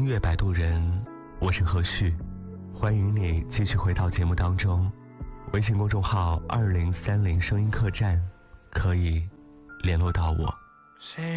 乐摆渡人，我是何旭，欢迎你继续回到节目当中。微信公众号2030声音客栈可以联络到我。